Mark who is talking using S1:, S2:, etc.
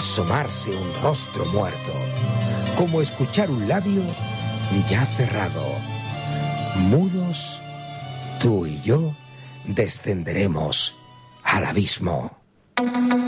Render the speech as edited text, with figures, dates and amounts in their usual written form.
S1: asomarse un rostro muerto, como escuchar un labio ya cerrado. Mudos, tú y yo descenderemos al abismo.